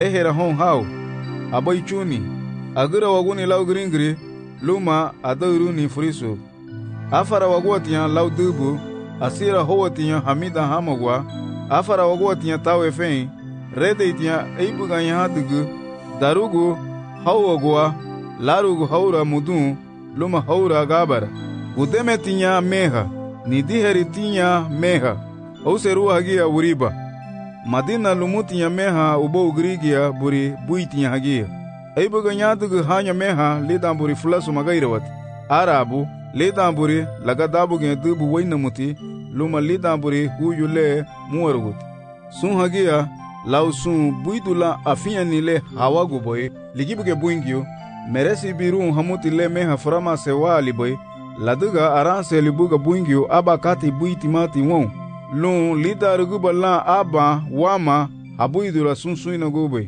ehera hon hau abai chuni agira waguni lau gringri luma adauruni friso afara wagwatiya lau dubu asira howatiya hamida hamagwa afara wagwatiya tawe fein redeitiya eibuganya hadugu darugu hawagwa larugu haura mudun luma haura gabara udemetinya meha nidiheritinya meha auseru hagia uriba madina lumutinya meha ubo ugrigia buri buitinya hagia eibuganya dugu hanya meha lidamburi fulasu magairawat arabu lidamburi lagadabuge dubu wainamuti luma lidamburi huyule muwarugut sun hagia lau sun buidula afinya nile hawagu boy ligibuge buingyo meresi birun hamuti le meha frama sewali boy laduga aranse libuga buingyo aba kati buitimati won lun lidarugu bala aba wama habuidula sunsuina gube.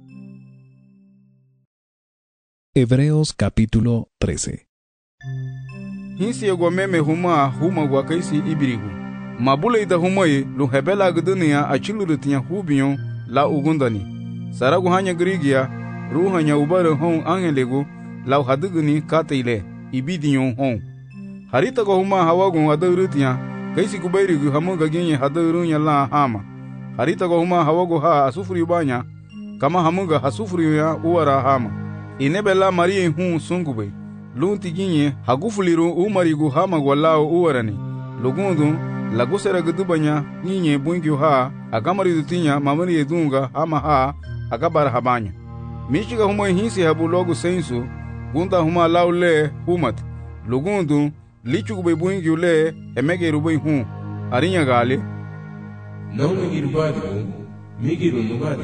Hebreos capítulo 13. Hinsi egwa meme huma gwa kaisi ibirigu mabule ida humai lu hebela guduniya achilurutiya hubiyon la ugundani saragu hanya grigia ruhanya ubare hon angelegu lau haduguni kateile ibidiyon hon harita go huma hawagun adurutiya kaisi kubairigu hamuga ginye hadurunya la hama harita go huma hawagu ha asufuri banya kama hamuga hasufuri ya uwara hama inebela marie hun sungube lunti ginye hagufuliru umarigu hama gwalao uwarani lugundu lagusera gudubanya ninye bungyu ha agamari dutinya mamari edunga hama ha agabara habanya michiga huma hinsi habu logu sensu gunda huma laule humat lugundu lichugube bungyu le emege rubai hun arinya gale naume girubadi migiru nubadi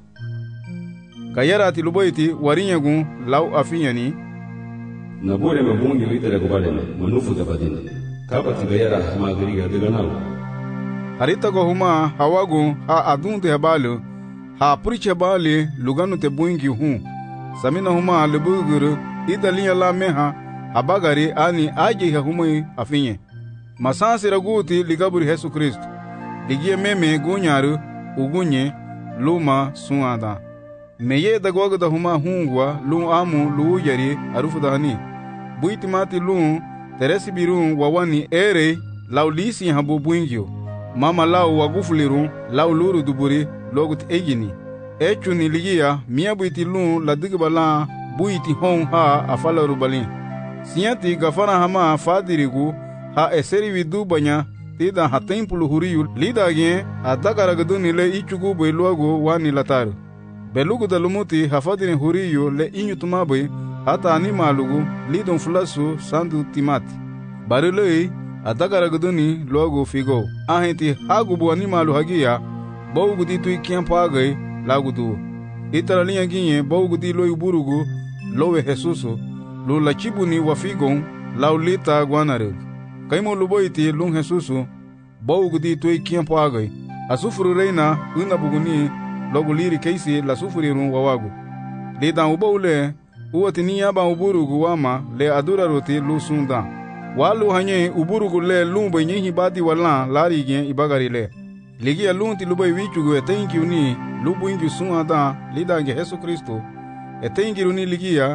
kayarati lubaiti warinya gun lau afinyani nabore mabungi litere kubalene manufu tabadine kabati gayara magriga deganau harita go huma hawagu ha adunte habalu ha puriche bali luganu te buingi hun samina huma lebuguru idaliya la meha habagari ani aje ha huma afinye masansi raguti ligaburi Yesu Kristo ligie meme gunyaru ugunye luma suada meye dagwaga da huma hungwa lu amu lu yari arufudani buitimati lu teresi birun wawani ere laulisi habu buingyo mama lau wagufuliru lau luru duburi logut egini echuni ligia mia buiti lu ladigbala buiti hon ha afala rubalin siyanti gafana hama fadirigu ha eseri vidu banya tida ha tempulu huriyu lidagye adagaragaduni le ichugu beluago wani lataru belugu dalumuti hafadini huriyu le inyutumabe hata animalugu lidon fulasu sandu timati barilei adagaragaduni logo figo ahenti hagubu animalu hagia bawgudi tui kiampagai lagudu itaralinha ginye bawgudi loyu burugu lowe Jesusu lu lachibuni wafigon laulita guanareg kaimo luboiti lun Jesusu bawgudi tui kiampagai asufuru reina unabuguni logu liri keisi la sufurirun wawagu lidan ubaule uwatini yaba uburugu wama le adura roti lu sunda walu hanye uburugu le lumbe nyehi badi wala larigien ibagari le ligia lunti lubai wichugu etenki uni lubu ingi sunda lidange Yesu Kristo etenki uni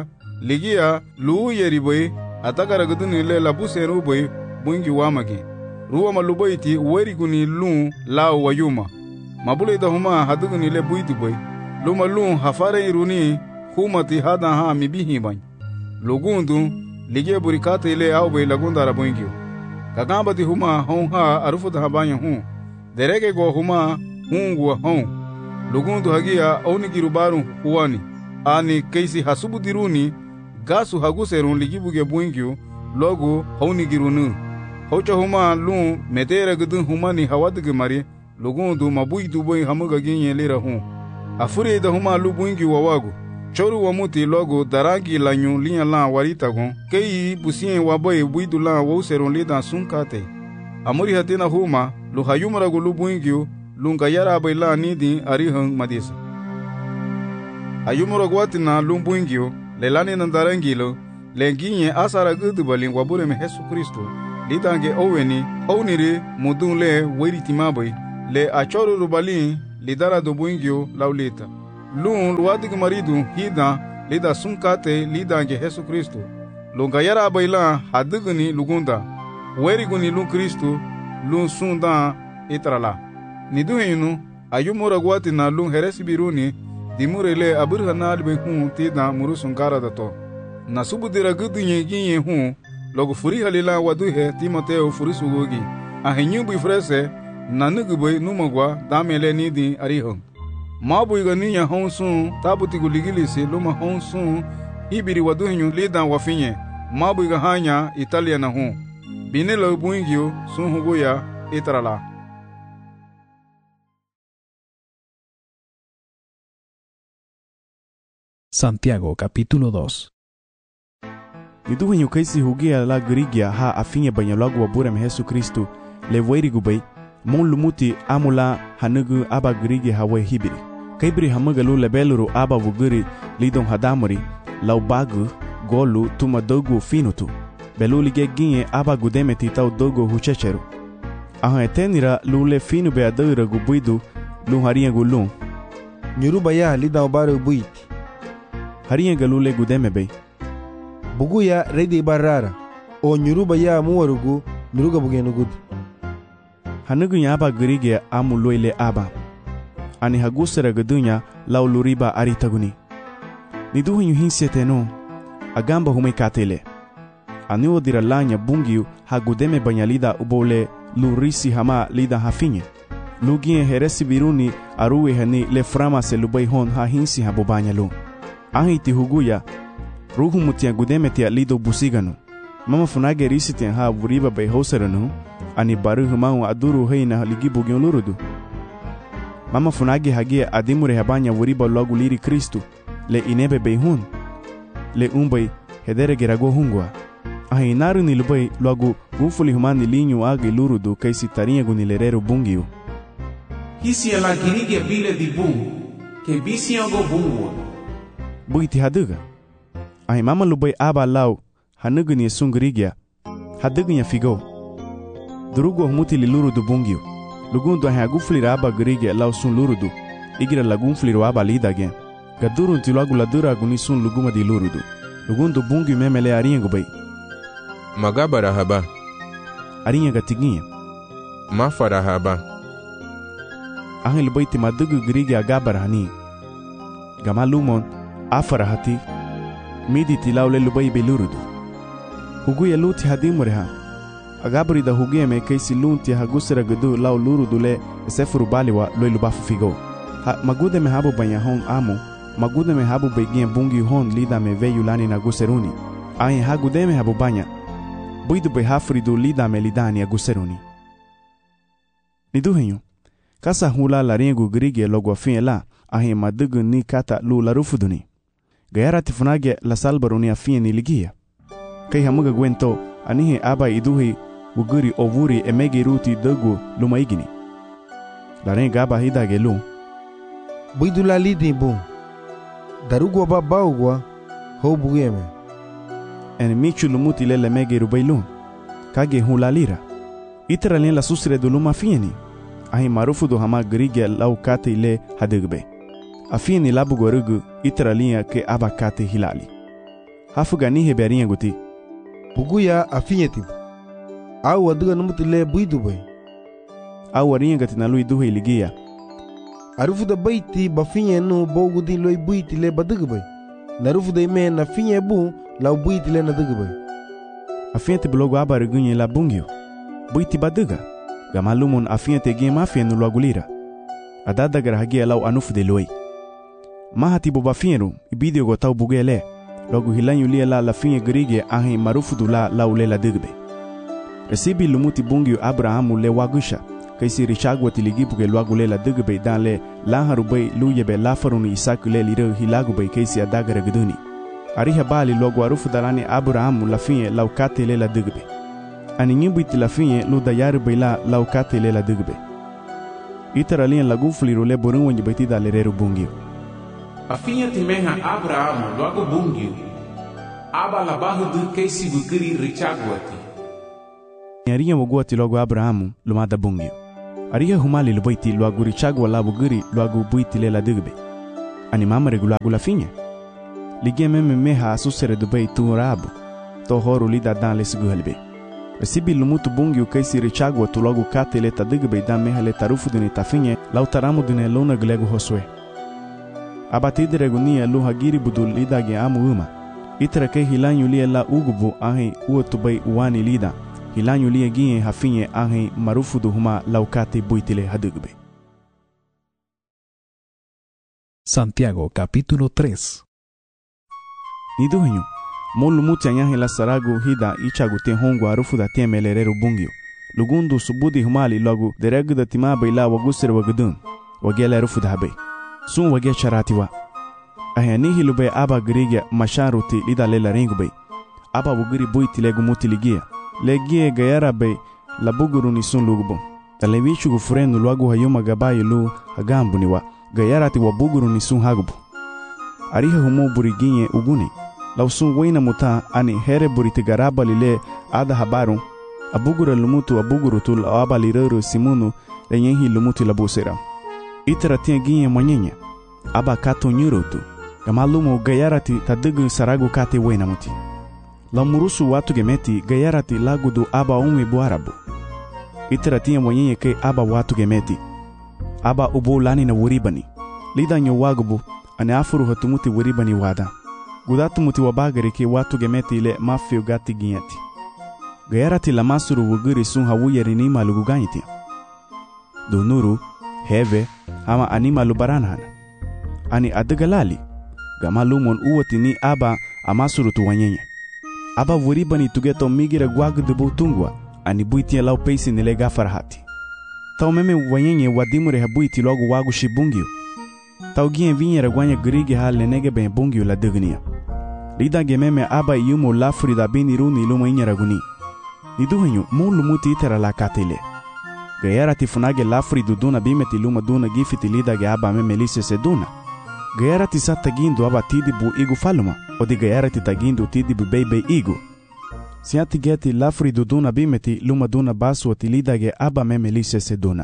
ligia lu yeriboy atagara guduni le labuseru boy bungi wamagi ruwa malubaiti weriguni lu lao wayuma mabule da huma haduguni le buitu boy luma lu hafare iruni humati hada ha mibihi bany lugundu lige burikate ile au be lagunda rabongio kagamba di huma hon ha arufu da banya hu derege go huma hungwa hon lugundu hagia onigirubaru uwani ani keisi hasubu diruni gasu haguserun ligibuge buingio logo honigirunu hocha huma lu medera gudun humani hawadge mari lugundu mabuidu boy hamuga ginye lira hu afuri da huma lu buingi wawagu choru wamuti logo darangi lanyu linya la warita gon kei busien waboy buidu la wauseron lida sunkate amuri hatina huma lu hayumara go lu buingi lunga yara baila nidi arihang madisa ayumara gwatina lu buingi lelani nandarangilo lenginye asara gudu balin wabure me Yesu Kristo lidange oweni honire mudun le weritimaboy le achoro rubalin lidara do buingio laulita Lun luadig maridu hida lida sunkate lida nge Yesu Kristo. Lunga yara baila hadigni lugunda. Weriguni lun Kristo lun sunda itrala. Niduhinu ayumura guati na lun heresi biruni dimurele abirhana albe hun tida muru sunkara dato. Nasubudira gudinye ginye hun logo furi halila waduhe Timoteo furi sugogi. Ahinyubu ifrese nanugubay numagwa damele nidi arihon. Mabuiga niya honsun tabuti guligilisi luma honsun hibiri waduhinyu lida wafinye. Mabuiga hanya Italia na hun. Binelo buingyo sun huguya itrala. Santiago capítulo 2. Niduhinyu kaisi hugia la grigia ha afinye banyalagu waburem Yesu Kristu levoiri gubay mon lumuti amula hanugu aba grigi hawe hibiri. Kaibri hamagalu lebeluru aba vuguri lidon hadamuri lau bagu golu tuma dogu finutu. Belu lige ginye aba gudemeti tau dogo huchecheru. Aha etenira lule finu be adura gubuidu lu haria gulun. Nyuruba ya lida obare buiti. Haria galule gudeme be. Bugu ya redi barara. O nyuruba ya muwarugu nyuruga bugenugudu. Hanugu ya aba grigi amu loile aba. Ani hagusera gadunya lau luriba aritaguni. Niduhinyu hinseteno agamba humekatele. Aniwo dira lanya bungiu hagudeme banyalida ubole lurisi hama lida hafinye. Lugie heresi biruni aruwe hani le frama se lubai hon ha hinsi habobanya lu. Ahiti huguya ruhu mutia gudeme tia lido busiganu. Mama funage risi tia ha vuriba bai hoseranu. Ani baru humau aduru heina ligibu gion lurudu. Mama funage hagie adimure habanya vuriba logu liri Kristu. Le inebe bai hun. Le umbai hedere gerago hungwa. Ahinaru ni lubai logu gufuli humani linyu agi lurudu kaisi tarinha gunilereru bungiu. Hisi ala girigia bile di bungu, ke bisi ago bungu. Buiti haduga. Ahi mama lubai aba lau hanugu ni sungrigia. Hadugu nya figo. Durugu humuti li lurudu bungiu. Lugundu ahi agufuli aba grigia lau sun lurudu. Igira lagunfuli aba lidage. Gaduru nti logu ladura aguni sun luguma di lurudu. Lugundu bungiu memele arinha gubai. Magabara haba. Arinha gatiginha. Mafara haba. Ahil lubai madugu grigi agabara hani. Gama lumon afara hati. Midi tilaule lubai belurudu. Huguya luti hadimureha. Agabari da huguya me kaisi lunti hagusera gudu lau lurudu le sefuru baliwa loi lubafu figo. Magude me habu banya hon amo. Magude me habu begien bungi hon lida me veyu lani na guseruni. Ahi hagude me habu banya. Buidu be hafridu lida me lidani aguseruni. Niduhenyu. Kasa hula la rengu grige logo afin la ahi madugu ni kata lu la rufuduni. Gayara tifunage la salbaruni afin ni ligia. Kai hamuga gwento anihe aba iduhi uguri ovuri emegi ruti dogu luma igini. La renga aba hidage lu. Buidu la lidi bun. Darugwa babaugwa ho bugeme. En michu lumuti le megi rubailun. Kage hula lira. Itera len la susre do luma fieni. Ahi marufu do hama grige lau kate ile hadigbe. Afieni labu gorugu itera linha ke aba kate hilali. Hafuga nihe berinha guti. Buguya afinyeti. Au aduga numuti le buidu bay. Au arinha gati na lui duhe iligia. Arufu da baiti bafinye no bogu di loi buiti le baduga bay. Narufu da ime na finye bu lau buiti le naduga bay. Afinyeti blogu aba regunye la bungio. Buiti baduga. Gamalumon afinyete gien mafia no luagulira. Adada garahagia lau anufu de loi. Mahati boba fienru ibidio gotau bugele. Logo hilanyu lia la finye grige ahi marufu du lau le la digbe. Resibi lumuti bungio Abrahamu le wagusha. Kaisi richagwa tiligibu ke luagule la digbe dan le laharubay luyebe lafaruni isaku le liro hilagubay kaisi adagara guduni. Ariha bali logo arufu dalani Abrahamu la finye lau kate le la digbe. Ani nyimbuiti la finye lu dayari baila lau kate le la digbe. Itara lian lagunfuliru le borunwa njibeti da lereru bungio. Afinha timeha Abrahamu logo bungio. Aba la barro do kaisi bukiri richagwati. Ariha waguati logo Abrahamu lumada bungio. Ariha humali lubaiti logo richagwa la bugiri logo buiti le la digbe. ani mama regulago la finha. Ligue meme meha asusere do bei tu rabo. To horo lida dan le siguhalbe. Recibi lumutu bungi o kaisi richagwa tu logo kate le tadigbe dan meha le tarufu dune tafinha lautaramu dune lona glego hoswe. Abatide regunia lu hagiri budul lida ge amu uma. Itra ke hilanyu lia la ugubu ahe uotubai uani lida. Hilanyu lia gie hafinhe ahe marufu do huma laukate buitile hadigbe. Santiago capítulo 3. Niduhenyo, molu muti anyahe la sarago hida ichagu te hongo arufu da te melerero bungio. Lugundu subudi humali logu deregu da timaba ila wagusere wagudun. Wagela arufu da habe. Sun wage charatiwa. Ahe nihi lube aba girigia masharuti lida lela ringube. Aba wugiri buiti legu muti ligia. Legie gayara be la buguru ni sun lugubo. Talevichu gufurenu luagu hayuma gabayi lu hagambuniwa. Gayarati wa buguru ni sun hagubu. Ariha humo buriginye uguni. Lausun wena muta ani here buriti garaba lile ada habaru. Abugura lumutu abuguru tul aba lirero simunu lenyehi lumutu labusera. Itara tia ginye mwanyenye. Aba kato nyurutu. Gamalumo gayarati tadigu saragu kate wena muti. La murusu watu gemeti gayarati lagudu aba ume buarabu. Itara tia mwanyenye ke aba watu gemeti. Aba ubo lani na wuribani. Lida nyo wagubu ane afuru hatumuti wuribani wada. Gudatu muti wabagari ke watu gemeti ile mafio gati ginyati. Gayarati la masuru wugiri sun hawuyeri nima luguganyiti. Dunuru, heve, ama anima lubaranhana. Ani adagalali. Gamalumon uwati ni aba amasuru tuwanyenye. Aba wuribani tugeto migira gwagudubu tungwa. Ani buitia lau peisi nile gafarahati. Tau meme wanyenye wadimure habuiti logu wagu shibungio. Tau gien vinye ragwanya grigi hale nege ben bungio la dugnia. Lida gememe aba yumo lafuri da bini runi luma inye raguni. Niduhenyo mulu muti itera la katile. Gayara tifunage lafuri duduna bimeti luma duna gifiti lida ge aba meme lise seduna. Gayara tisata gindu aba tidibu igu faluma. Odi gayara titagindu tidibu bebe igu. Siati geti lafuri duduna bimeti luma duna basu ati lida ge aba meme lise seduna.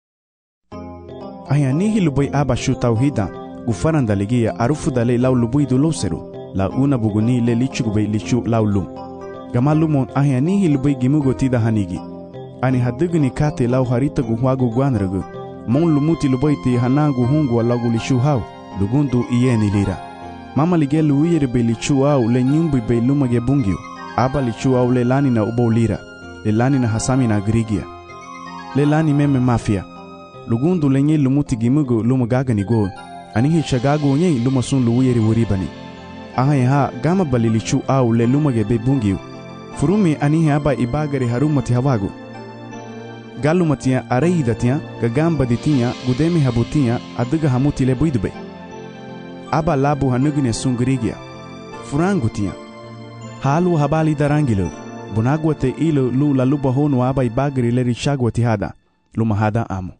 Aya nihi lubui aba shu tauhida gufaranda ligia arufu dale lau lubui du loseru la una buguni le lichugube lichu lau lum. Gamalumon aya nihi lubui gimugo tida hanigi. Ani hadiguni kate lau harita guhwagu guanragu. Mon lumuti lubui ti hanangu hungu alagu lichu hau lugundu iyeni lira. Mama lige luuyere be lichu au le nyumbi be lumage bungio. Aba lichu au le lani na ubo lira. Le lani na hasami na grigia. Le lani meme mafia. Lugundu lenye lumuti gimugo lumagagani go. Anihi chagago nye lumasun luuyeri wuribani. Ahaye ha gama balilichu au le lumage be bungiu. Furumi anihi aba ibagari harumati hawago. Galumatia areidatia gagamba ditia gudemi habutia adiga hamuti le buidube. Aba labu hanugine sungrigia. Furangutia. Halu habali darangilo. Bunagwate ilo lu la luba honu aba ibagari le richagwati hada. Lumahada amo.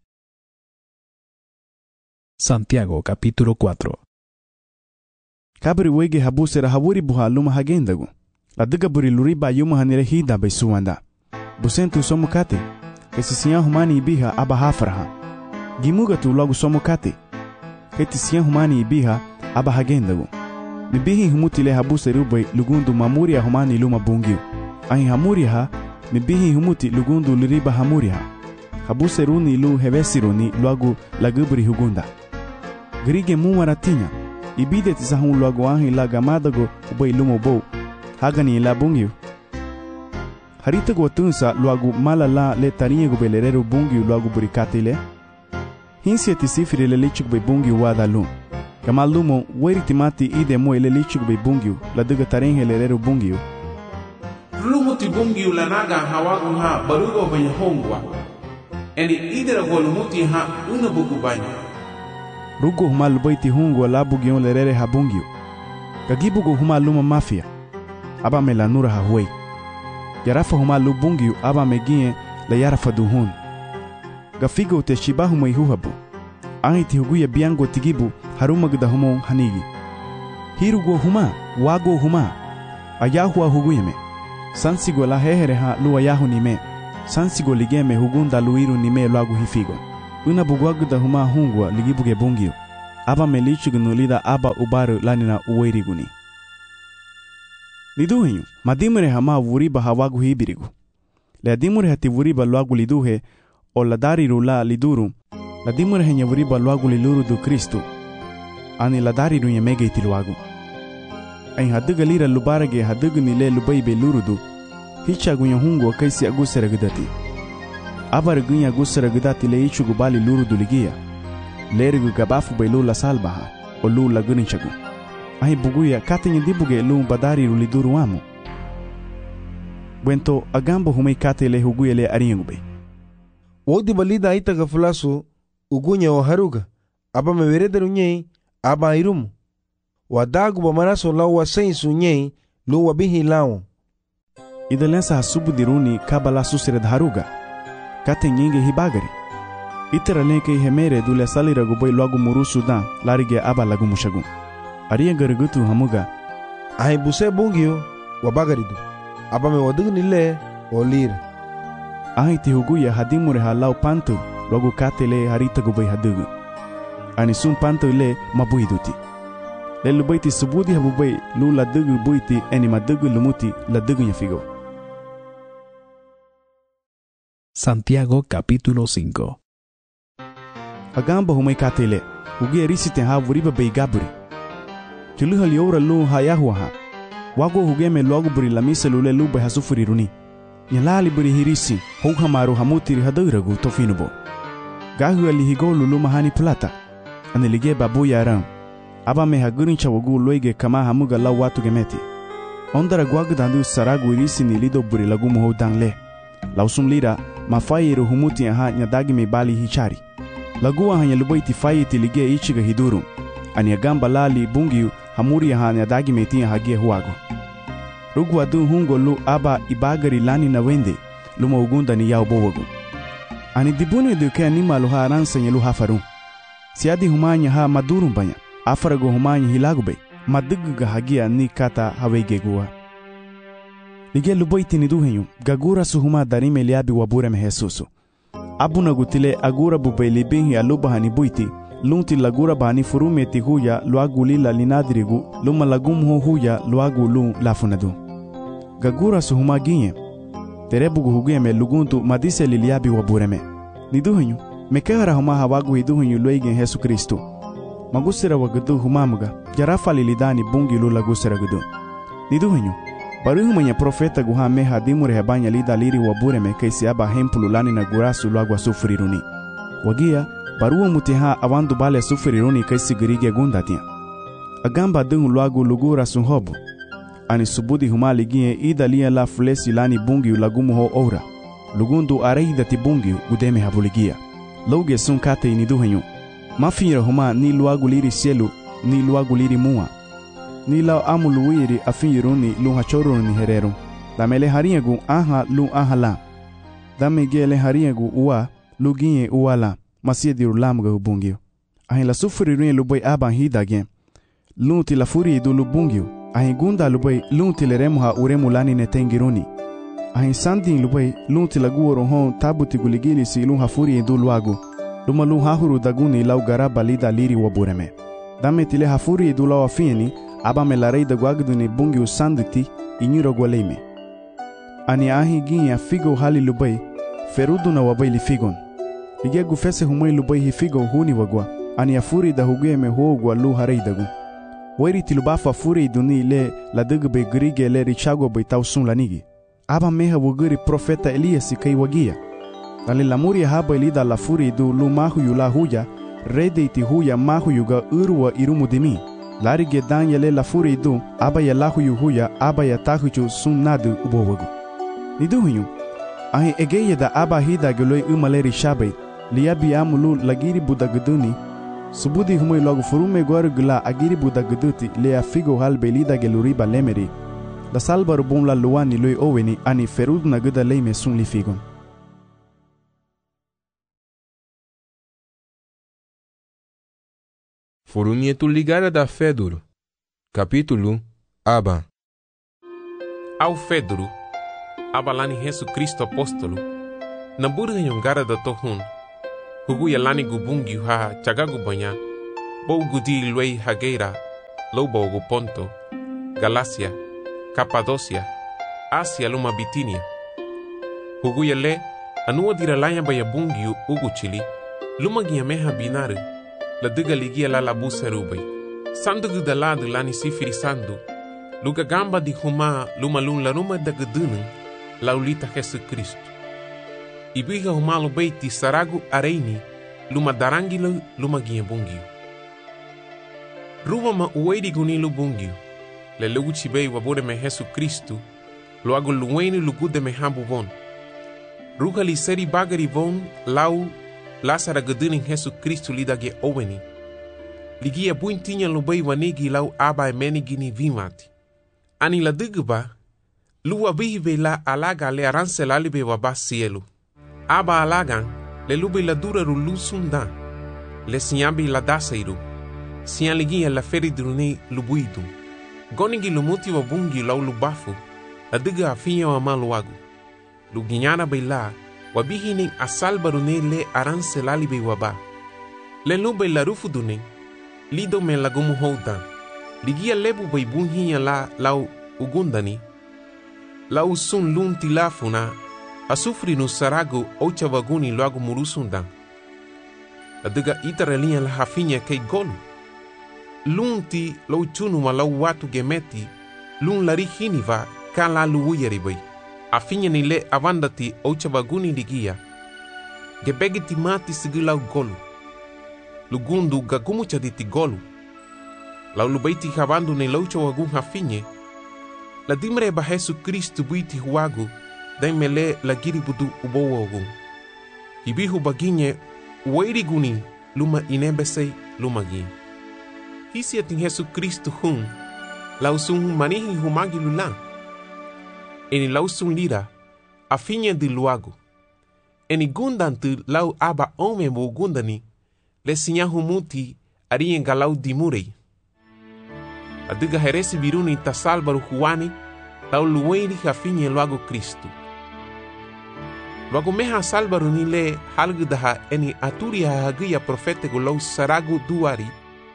Santiago capítulo 4. Kabri wege habusera hawuri buha luma hagendagu. La diga buri luriba yuma hanire hida bai suwanda. Busentu somukate. Kesisiyan humani ibiha aba hafraha. Gimuga tu logu somukate. Ketisiyan humani ibiha aba hagendagu. Mibihi humutile habuseru bai lugundu mamuria humani luma bungiu. Ahi hamuria ha, mibihi humuti lugundu luriba hamuria ha. Habuseruni lu hevesiruni logu lagubri hugunda. Grige mumaratinya. Ibide tisahun logo ahi la gamadago ubai lumo bo. Hagani la bungiu. Haritago tunsa logo malala le taringo belerero bungiu logo burikatile. Hinsia tisifiri le lichuk be bungiu wada lum. Gamalumo weritimati ide mo le lichuk be bungiu la duga taringe lerero bungiu. Lumo ti bungiu la naga hawagu ha barugo banya hongwa. Eni idera golumuti ha una bugu banya. Rugo huma lubaiti hungu alabu gion lerere habungio. Gagibugo huma luma mafia. Aba me la nura hahuei. Yarafa huma lubungio aba me gie la yarafa duhun. Gafigo te shibahu me huhabu. Angi ti huguya biango tigibu haruma gida humo hanigi. Hirugo huma, wago huma. Ayahua huguyeme. Sansigo la hehere ha lu ayahu nime. Sansigo ligeme hugunda luiru nime lagu hifigo. Una bugwagu da huma hungwa ligibuge bungio. aba melichigunu lida aba ubaru lanina uwairiguni. Niduhenyu, madimure hama vuriba hawagu hibirigu. Le adimure hati vuriba luagu liduhe, o ladariru la liduru, ladimure henya vuriba luagu liluru du Kristu, ani ladariru nyemege iti luagu. Ain haduga lira lubarage haduga nile lubaibe lurudu, hicha gunya hungu kaisi agusera gudati. Abar gunya agusera gudati le ichu gubali lurudu ligia, lerigu gabafu bai lula salbaha, o lula guninchagu. Ahi buguya katenye dibuge lu badariru liduru wamu. Bwento agambo humei kate le huguye le ariengube. Wodi balida aita gafulasu, ugunya o haruga, aba meverederu nyei, aba irumu. Wadagu ba maraso lau wa sensu nyei, lu wa bihi lau. Ida lensa hasubu diruni kabala susire dharuga. Kate nyinge hibagari. Itera lenke ihemere dule salira guboi luagu murusu dan, larige aba lagu mushagu. Ariengari gutu hamuga. Ahi buse bungio, wa bagaridu. Aba me wadugu nile, o lira. Ahi tihuguya hadimure ha lau pantu, luagu kate le harita guboi hadugu. Ani sun pantu le mabuiduti. Le lubaiti subudi habubai lu la dugu buiti eni madugu lumuti la dugu nyafigo. Santiago capítulo 5. Agamba humai katele, ugia risite ha vuriba bei gaburi. Tuluha liora lu hayahuaha. Wago hugeme luagu buri la misa lule lu bai hasufuri runi. Nyalali buri hirisi, houha maru hamutiri haduragu tofinubo. Gahu alihigo lulu mahani plata. Anelige babu yaram. Aba me hagurincha wagu loige kama hamuga lau watu gemeti. Ondara guagu dandu saragu irisi ni lido buri lagu muho dangle. Lausum lira, mafairu humuti aha nyadagi me bali hichari. Lagu aha nyalubaiti faiti lige ichiga hiduru. Ani agamba lali bungiu hamuri aha nyadagi me tia hagia huago. Rugu adu hungo lu aba ibagari lani na wende, luma ugunda ni yao bowagu. Ani dibune duke anima luha aransa nye luha faru. Siadi humanya ha madurum banya. Afarago humanya hilagube, maduguga hagia ni kata hawegegua. Lige lubaiti ni duhenyu, gagura suhuma darime liabi wabure me Jesusu. Abuna gutile agura bube libinhi alubaha ni buiti, lunti lagura bahani furume ti huya luagu lila linadirigu, luma lagumho huya luagu lu lafunadu. Gagura suhuma ginye, terebugu huguye me luguntu madise liliabi wabure me. Ni duhenyu, mekehara huma hawagu hiduhenyu luegen Jesu Kristu. Magusira wagadu humamuga, jarafa lilidani bungi lula gusira gudu. Niduhenyu, baruhumanya profeta guha meha dimure hebanya lida liri wabure me kaisi aba hempulu lani na gurasu luagwa sufuriruni. Wagia, baruwa mutiha awandu bale sufuriruni kaisi girige gundatia. Agamba dungu luagu lugura sunhobu. Ani subudi humali gie ida lia la fulesi lani bungi ulagumu ho ora. Lugundu areida ti bungi gudeme habuligia. Loge sun kate niduhenyu. Mafira huma ni luagu liri sielu, ni luagu liri mua. Ni lau amu luwiri afiruni lu hachoro ni hereru. Damele hariegu aha lu aha la. Dame gele hariegu ua lu ginye ua la. Masie diru lamuga ubungio. Ahin la sufuri rune lubai aban hidage. Lunti la furi du lubungio. Ahin gunda lubai lunti le remuha uremu lani netengiruni. Ahin sandin lubai lunti la guoro hon tabuti guligili si lu hafuri du luagu. Luma lu hahuru daguni lau garaba lida liri wabureme. Dame tile hafuri du lau afieni, aba me la rei da guagduni bungi usanditi, inyuro gualeime. Ani ahi ginya figo hali lubai, ferudu na wabai li figon. Lige gufese humai lubai hi figo huni wagwa, ani afuri da hugueme huogwa lu harei dagu. Wairi tilubafa afuri duni le la dugbe grige le richago bai tausun lanigi. Aba meha wuguri profeta Elias kai wagia. Dali lamuri haba ilida la furi du lu mahu yu la huya, rede iti huya mahu yuga urwa irumu dimi. Lari gedan yale la furi du, aba ya lahu yu huya, aba ya tahuju sun nadu ubowagu. Nidu hunyu, ahi egeye da aba hida geloi umaleri shabai, liabi amulu lagiri budaguduni, subudi humui logu furume gwaru gula agiri budaguduti lea figo halbe lida geluriba lemeri, la salbaru bun la luani lui oweni ani ferud na guda leime sun li figon. Furumietul ligarea da Feduru. Capítulo Aba. Au Feduru, aba lani Jesu Cristo apostolo, na burga nyongara da tohun, hugu ya lani gubungi ha chagagu banya, Bougudi luei Hageira, Lobogu Ponto, Galácia, Capadócia, Ásia luma Bitínia. Huguyale, anua diralanya baya bungiu uguchili, luma guia meha binare, la diga ligia la labusa rubai. Sandu dalado lani sifiri sandu, luga gamba di huma luma lun la ruma da gedunung, laulita Jesus Cristo. Ibiga humalo beiti saragu areini, luma darangilo luma guia bungiu. Ruba ma uedi gunilu bungiu, le luguchi bei wabore me Jesus Cristo, lo ago luweni lugude me hambu von. Ruga li seri bagari von, lau lasara geduning Jesus Cristo lidage oweni. Ligia buintinya lo bei wanigi lau aba menigi ni vimati. Ani la digba, luwa bihibe la alaga le aranse lalibe waba cielo. Aba alagan, le lube la dura ru sundan, le sinyambi la daseiru, siyan ligia la feri drune lubuidum. Gonigi lumuti wa bungi lau lubafu, la diga afinya wa maluagu. Luginyana be la, wabihining asal barune le aranse lalibe waba. Le lube la rufu duning, lido me lagumu houdan. Ligia lebu bei bunhinya la lau ugundani. Lau sun lun tilafuna, asufri no sarago ocha waguni loago murusundan. La diga itaralinha la hafinya kei golu. Lunti lau chunu ma lau watu gemeti, lun lari hiniva ka la luuyari bai. Afinya ni le avandati ocha waguni ligia. Gebegiti mati sigi lau golu. Lugundu gagumucha diti golu. Lau lubaiti havandu ni laucha wagun hafinye. La dimre ba Jesus Cristo buiti huagu, daimele la giribudu ubowa wagun. Hibihu baginye uwairi guni luma inebesei luma gin. Hisi atin Jesus Cristo hun, lau sun manihi humagi lulan. Eni lau sun lira, afinye di luagu. Eni gundantu lau aba ome mo gundani, le sinyahu muti arien galau dimurei. Adiga heresi biruni ta salvaru huani, lau luweni hafinye luago Cristo. Luago meha salvaru ni le halgudaha eni aturi hahagia profetego lau saragu duari.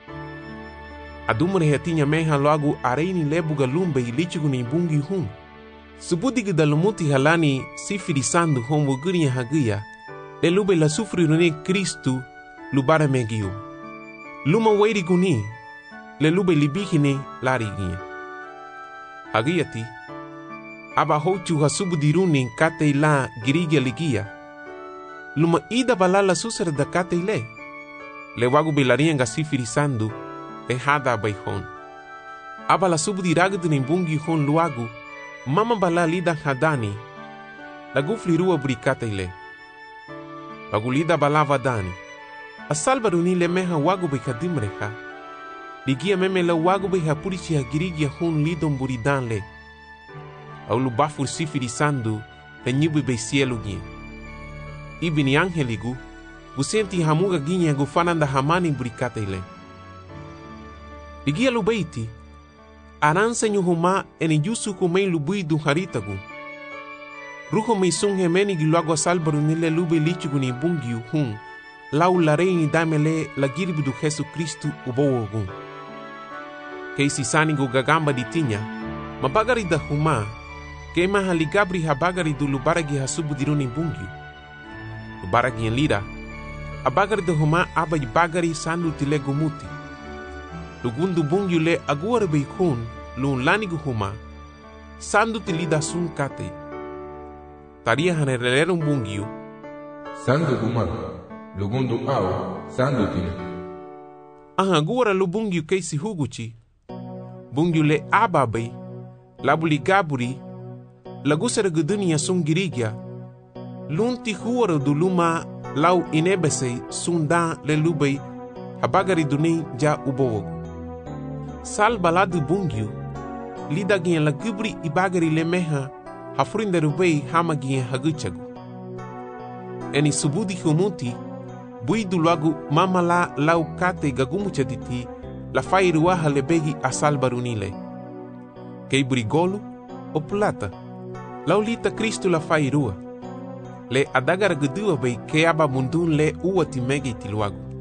Adumre hetinya meha luago areini lebuga lumbe ilichigu ni bungi hun. Subudiga dalumuti halani sifirisando homo guria hagia, le lube la sufri rune Cristo lubara megiu. Luma weiri guni, le lube libihine larigia. Hagiati, aba hochu hasubudiruni kate la girigia ligia. Luma ida balala susere da kate le wagu belarianga sifirisando, le hada baihon. Aba la subudiragdu nimbungi hon luagu, mama bala lida hadani, la guflirua burikate Wagu lida balava dani. Asalbaruni le meha wagu behadimreha. Ligia meme la wagu behapurichi hagirigia hun lidon buridan le. Aulu bafur sifirisando le nyibu be cielo gin. Ibini angeligu, busenti hamuga ginya gufananda hamani burikate Ligia lubeiti, aranse nyuhuma eni yusu kumei lubuidu haritagu. Ruho meisung hemeni giluago asalbaruni le lube lichigu ni bungiu hun. Lau la reini damele la giribudu Jesus Cristo ubowogun. Keisi sanigo gagamba di tinya, mabagari da huma, kema haligabri habagari du lubaragi hasubu diruni bungi. Lubaragi en lira, abagari da huma abai bagari sandu tilego muti. Lugundu bungi le aguare beikun, lun lanigu huma, sandu tilida sun kate. Taria hanerelerum bungiu, sandu humaru. Lugundu au, sandu tine. Aha gura lu bungiu keisi huguchi. Bungiu le ababai, labuli gaburi, lagusera gudunia sungirigia. Lunti huara du luma lau inebesei sundan le lubai habagari duni ja ubowogu. Sal baladu bungiu, lidagien la gubri ibagari le meha hafrinde rubei hamagien haguchagu. Eni subudi humuti, buidu lagu mama la lau kate gagumucha diti la fairuaha lebegi asal barunile. Kei brigolu o plata, lau lita Cristo la fairua. Le adagara gudua bei ke aba mundun le uati megi tiluagu.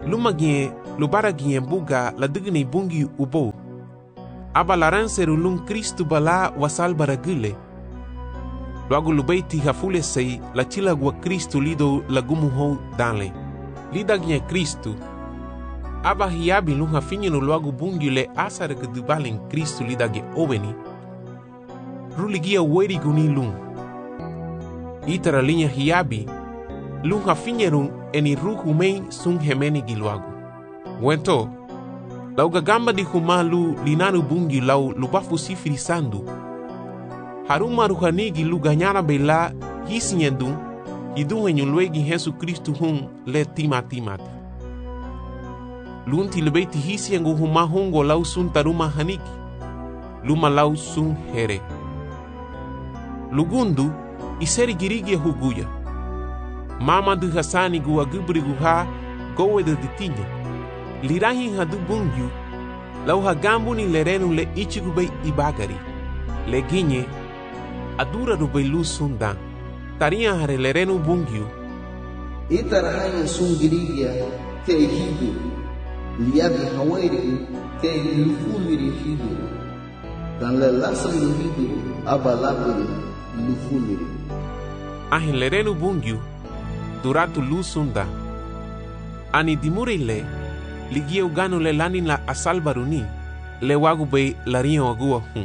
Luma gien lubara gien buga la digni bungi ubo. Aba laranseru lung Kristu bala wasal baragule. Luagu lubeiti hafule sei la chila gua Kristu lido lagumuho danle. Lida gien Kristu. Aba hiabi lung hafinyenu luagu bungi le asara gedubalin Kristu lida ge obeni. Ruligia weri guni lung. Itara linha hiabi lung hafinyerun eni ruhu mei sun hemeni giluagu. Wento, lau gagamba di humalu linanu bungi lau lubafu sifiri sandu. Haruma ruhanigi lu ganyara bela hisinyendun hidung enyulwegi Yesu Kristu hun le timati. Lunti lebeiti hisiyengu huma hungo lau sun taruma hanigi. Luma lau sun here. Lugundu iseri girigi huguya. Mama du hasani gua gubri guha gowe de ditinya. Lirahi hadu bungyu lau hagambu ni lerenu le ichigubei ibagari. Le ginye adura rubei lu sundan. Taria hare lerenu bungyu. Itarahain sun girigia te hidu. Liabi hawairi te lufumiri hidu. Dan le lasan lu hidu abalaburi lufumiri. Ahin lerenu bungyu duratu lu sunda. Ani dimurile ligia uganu le lanin la asal baruni le wagubei larion agua hun.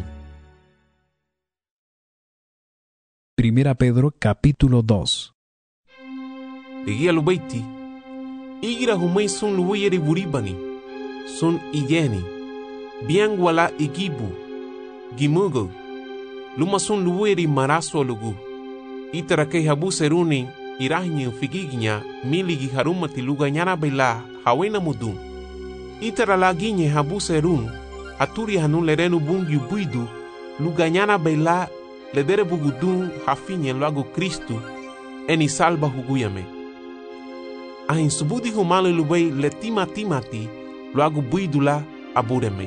Primera Pedro capítulo 2. Ligia lubeiti igira humei sun luweyeri buribani sun igeni biangwala igibu gimugo luma sun luweyeri maraso lugu itara kei habu seruni irahinyi figiginya miligi haruma tiluga nyana bela hawena mudun itara laginye habu serun aturi hanun lerenu bungi buidu luga nyana bela ledere bugudun hafinye luago Kristu eni salba huguyame ahin subudi humale lubei le timati luago buidula abureme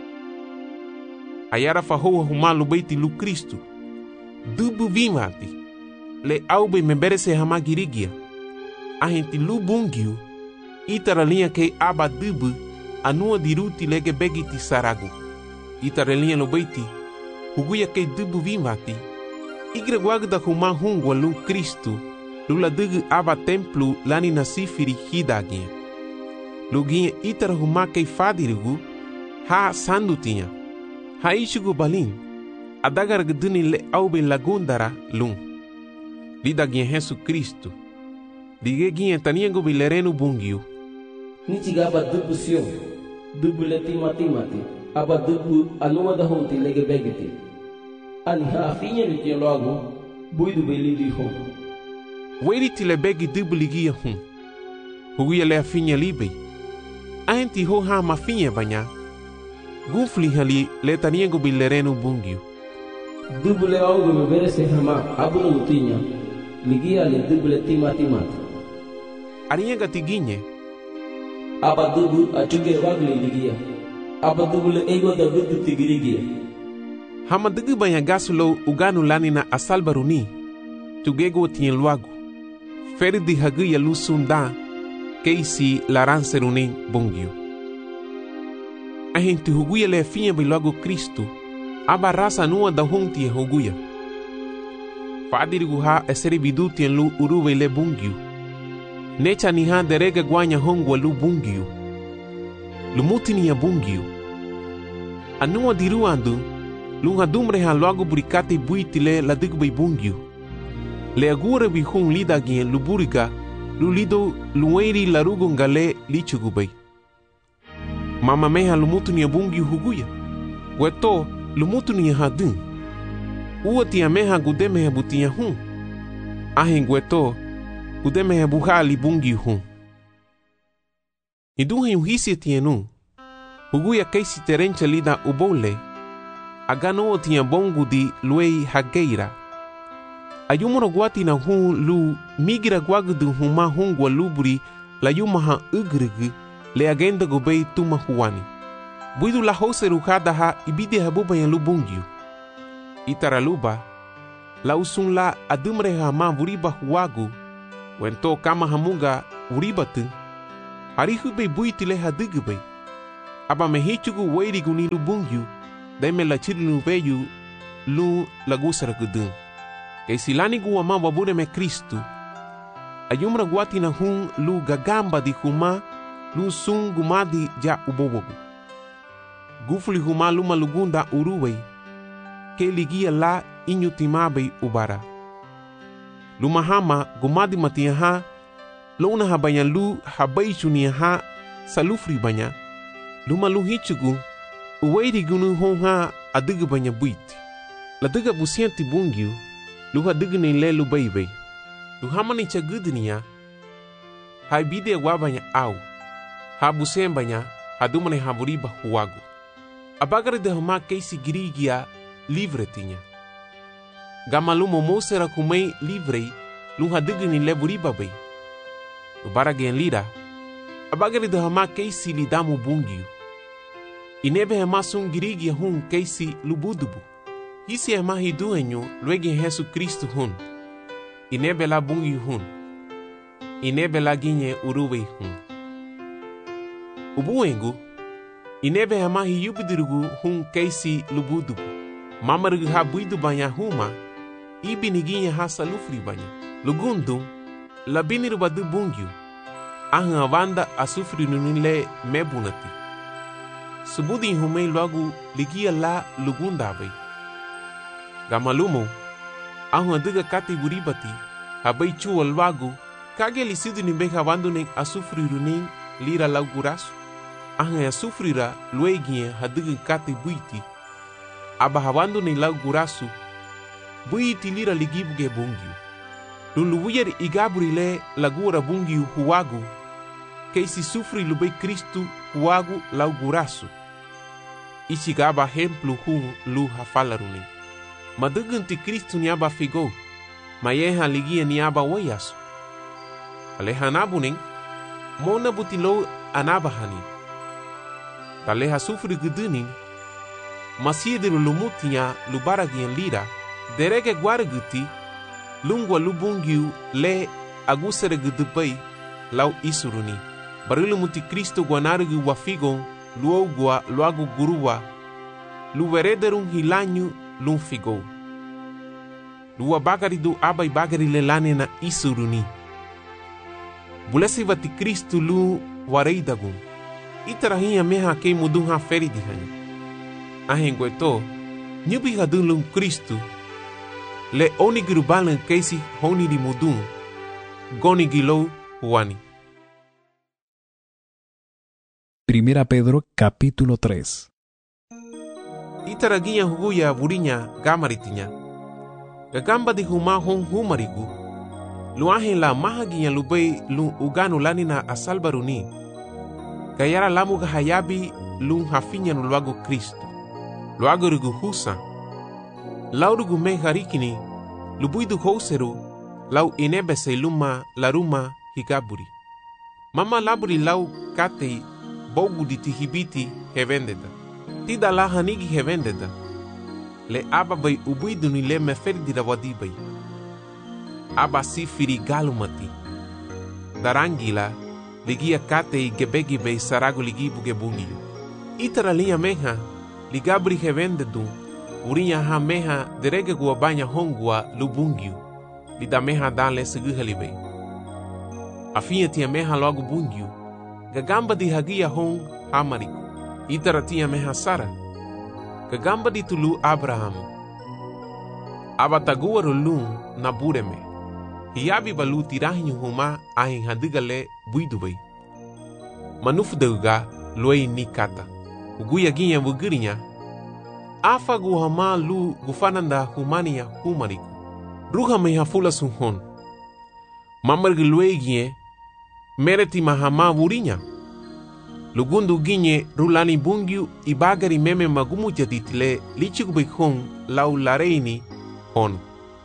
ayara fahoa humalu beiti lu Kristu dubu vimati le aube memberese hama girigia ahinti lu bungiu itara linha ke aba dubu anua diruti lege begiti saragu itara linha lo beiti huguya ke dubu vimati igre guagda huma hungwa lu Kristu lula dugu aba templu lani nasifiri hidagia luginha itara huma ke fadirigu ha sandutinha ha ishugu balin adagar gduni le aube lagundara lung lida ginha Yesu Kristu dige ginha taniengo bilerenu bungiu nichiga aba dubu sio dubu le timati aba dubu anuma da honti lege begiti ani ha afinha litia logo buidu belidi hon weri tile begi dubu ligia hun huguya le afinha libe aenti ho ha mafinha banya gufli hali le taniengo bilerenu bungiu dubu le augo me berese hama abu mutinya ligia le dubu le timati arienga tiginye aba dubu achuge wagle ligia aba dubu le ego da vidu tigirigia hama dugu banya gasulo uganu lanina asalbaruni tugego tien luagu ferdi haguya lusunda keisi laranseruni bungiu ahinti huguya le finha bilogo Kristu aba rasa nua da honti huguya fadirigu ha eseri bidutien lu uruwe le bungiu necha ni ha derega guanya hongwa lu bungiu lumutini ya bungiu anua diruandu lunga dumre ha logo burikati buitile la digbe bungiu le agure bi hun lida gien lu burika lu lido lueri larugo ngale lichugubei mama meha lumutuni ya bungiu huguya weto lumutuni ya hadun uoti ya meha gudeme ya butia hun ahin weto gudeme ya buhali bungiu hun iduhe uhisi tienu huguya keisi terencha lida ubole agano otia bongu di luei hageira ayumoro guati na hun lu migira guagdu huma hungwa luburi la yumaha ugrigi le agenda gobei tuma huani buidu la hose rukada ha ibide habuba ya lubungiu itaraluba la usun la adumre hama vuriba huagu wento kama hamuga uribatu Harihu be buiti le hadugu be. Aba me hichugu wairigu ni lubungyu. Deme la chirilu veyu lu lagusara gudun. Kay silani guwa ma wabure me Kristu. Ayumra guati na hun lu gagamba di huma lu sun gumadi ja ubobogu. Gufuli huma luma lugunda uruwei. Ke ligia la inyutimabe ubara. Luma hama gumadi matiaha luna habanya lu habai chuniaha salufri banya. Luma lu hichugu uweiri gunu honha adiga banya buiti. La diga busianti bungyu lu hadiga ni le lu baibai. Lu hamani chagudnia hai bide wabanya au. Ha busembanya hadumane haburiba huagu. Abagare de hama keisi girigia livre tinha. Gamalumo mosera kumei livrei lu hadiga ni le buriba bai. Lu baragen lira. Abagare de hama keisi lidamu bungyu. Inebe hema sun girigia hun keisi lu budubu. Hisi hema hiduenyo luege Yesu Kristu hun. Inebe la bungyu hun. Inebe la ginye uruwe hun. Ubuengu. Inebe hema hiyubidirugu hun keisi lu budubu. Mamarugu ha buidu banya huma. Ibi niginye ha salufri banya. Lugundu. Labiniru badu bungyu. Ahang avanda asufri nunile mebunati. Subudi humei logo ligia la lugunda bai. Gamalumo, ahun adiga kati buribati, habai chuo logo, kage lisidu nimbe havando ning asufriru ning lira laugurasu. Ahun asufrira luegie hadiga kati buiti, aba havando ning laugurasu, buiti lira ligibuge bungyu. Luluwuyer igaburile lagura bungyu huwagu, keisi sufri lubei Kristu huwagu laugurasu. Ichigaba hemplu hun lu hafalaruni. Madugunti Kristu niaba figo. Mayeha ligia niaba wayasu. Aleha nabuning. Mona butilo anabahani. Taleha sufri guduning. Masiediru lumutinya lubaragian lira. Derege guaraguti. Lungwa lubungyu le agusere gudubai lau isuruni. Barilumuti Kristu guanarugu wafigon. Luogua luagu guruwa, luverederum hilanyu lum figo. Lua bagari du abai bagari lelane na isuruni. Bulesi vati Kristu lu wareidagun. Itarahinha meha kei mudunha feridihanya. Ahengueto, nyubi hadun lum Kristu. Le onigiru balan keisi honi di mudun. Goni gilo huani. Primera Pedro capítulo 3. Itaraginya huguya burinya gamaritinya. Gagamba di huma hon humarigu. Luahin la mahaginya lubei lu uganu lanina asalbaruni. Gayara lamu gahayabi lu hafinya nuluago Kristo. Luago rugu husa. Laurugu me harikini. Lubuidu houseru. Lau inebese luma laruma higaburi. Mama laburi lau katei. Bogu di tihibiti hevendeda. Tida la hanigi hevendeda. Le aba bai ubuidu ni le meferdi da wadibai. Aba si firi galumati. Darangila ligia kate i gebegi bei sarago ligibu gebungiyo. Itara linha meha ligabri hevendedu. Urinya ha meha derege guabanya hongua lubungiyo. Lida meha dale seguhalibei. Afinha tia meha logo bungiyo. Gagamba di hagia hong hamariku. Itara tia meha Sara. Gagamba di tulu Abraham. Abatagua rolun na bureme. Hiabi balu tirahinyu huma ahin hadigale buidubai. Manufdeuga luei nikata. Uguya ginha bugirinya. Afa guhama lu gufananda humania humariku. Ruha meha fula sunhon. Mamargi luei ginhe. Mereti mahama burinya. Lugundu ginye rulani bungyu ibagari meme magumu jaditile lichigubay hon lau lareini hon.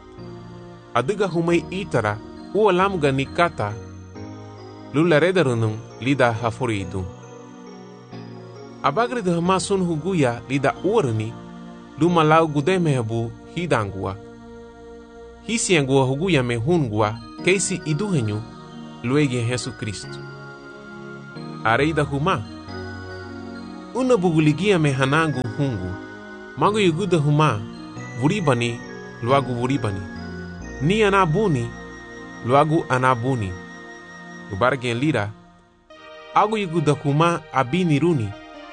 Adiga humay itara ualamga nikata lularedarunung lida hafuridu. Abagri de hamasun huguya lida uarni luma lau gudemehabu hidangua. Hisiangua huguya me hungua keisi iduhenyu luege Yesu Kristu. areida huma. Una buguligia me hanangu hungu. Mago yuguda huma, vuribani, luagu vuribani. Ni anabuni, luagu anabuni. Lubargen lira, agu yuguda huma abini runi.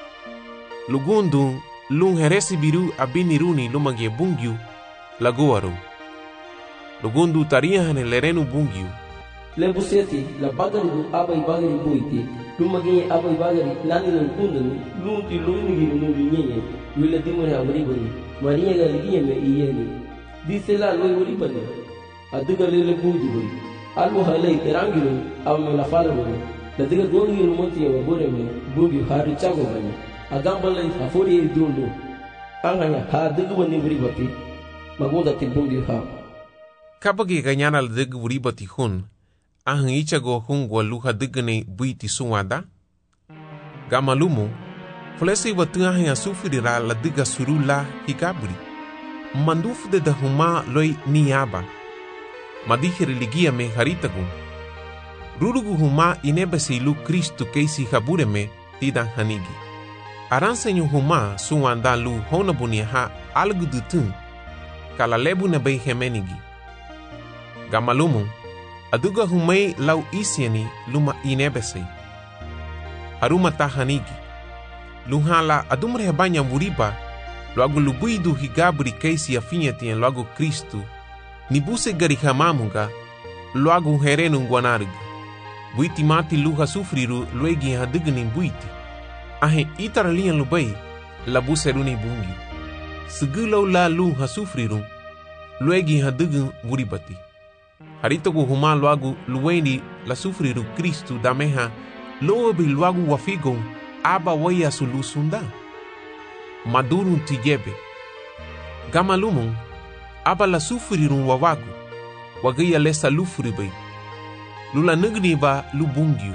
Lugundu, lung heresi biru abini runi lumage bungyu, laguaru. Lugundu taria hane lerenu bungyu. Lebuseti, la bagari du abai bagari buiti, lumagi abai bagari lani nan kundani, lunti luni giru nuli nyenye, wila dimore abribani, maria galigia me iyeni. Dice la loi uribani, aduga lele buidi bari, almu halai terangiru, amme la fala bari, la diga gongi rumonti ya wabore me, bugi hari chago bani, agambala afori idundu, anganya ha duga bani uribati, magoda ti bugi ha. Kapagi kanyana la duga uribati hun, ahang ichago hungwa luha digane buiti suwada. Gamalumu, fulesi watu ahang asufirira la diga surula hikaburi. Mandufu de da huma loi niyaba. Madihi religia me haritagu. Rurugu huma inebasi lu Kristu keisi habure me tidan hanigi. Aransenyu huma suwanda lu honabuni ha algu dutun. Kala lebu na bei hemenigi. Gamalumu, aduga humay lau isiani luma inebesay. Haruma tahanigi. Luhala adumre hebanya muriba, luagu lubuidu higabri keisi afinyatien luagu Kristu, nibuse garihamamunga, luagu herenu nguanarga. Buiti mati luha sufriru luegi hadigani buiti. Ahe itaralian lubay, labuseruni bungi. Segulau la luha sufriru, luegi hadigan muribati. Haritogu huma luagu luweni la sufriru Kristu dameha lobi luagu wafigon aba waya sulusunda. Madurun tijebe. Gamalumon aba la sufriru wawagu wagaya lesa lufribe. Lula nugni ba lubungyu.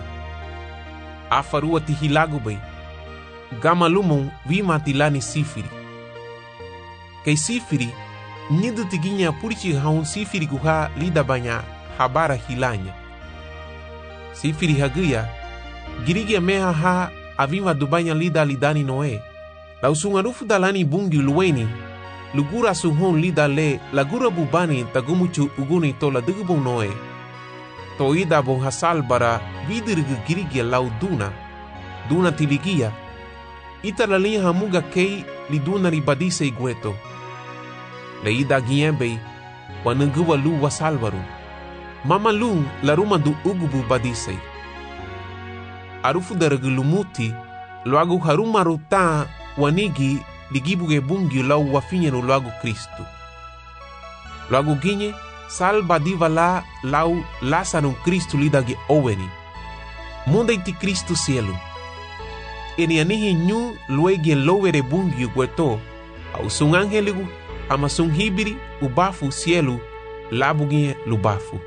Afarua tihilagu bay. Gamalumon vima tilani sifiri. Kay sifiri nidu tiginya purichi haun sifiri guha lida banya habara hilanya. Sifiri haguya girigia meha ha avima dubanya lida lidani noe. La usungarufu dalani bungi luweni lugura suhon lida le lagura bubani tagumuchu uguni tola digubong noe. Toida bon hasal bara vidirgu girigia lau duna tiligia. Ita lalia hamuga kei liduna ribadise igueto. Leida giembe wanunguwa lu wasalvaru. Mama lu la ruma du ugubu badisei. Arufu daragulumuti luagu haruma ruta wanigi ligibuge bungi lau wafinyenu luagu Kristu. Luagu ginye salba diva la lau lasarun Kristu lidagi oweni. Munda iti Kristu cielo. Eni anihi nyu luegi en lowere bungi ugueto au sun angeligu ama sun hibiri ubafu cielo labugie lubafu.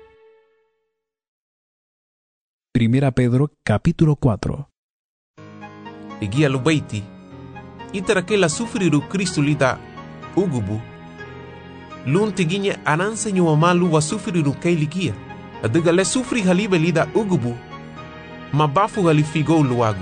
Primera Pedro capítulo 4. Ligia lubaiti itara que la sufriru Kristu lida ugubu lun tiginya ananse nyuama luwa sufriru kei ligia adiga le sufri halibe lida ugubu mabafu halifigo luagu